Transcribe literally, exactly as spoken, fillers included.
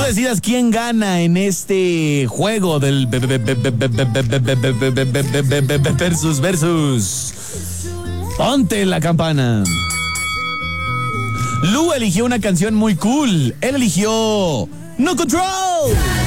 decidas quién gana en este juego del versus versus. Ponte la campana. Lu eligió una canción muy cool. Él eligió No Control.